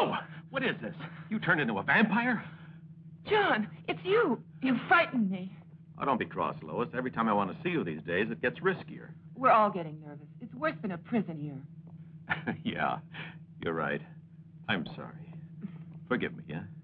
Whoa! What is this? You turned into a vampire? John, it's you. You frightened me. Oh, don't be cross, Lois. Every time I want to see you these days, it gets riskier. We're all getting nervous. It's worse than a prison here. Yeah, you're right. I'm sorry. Forgive me, yeah?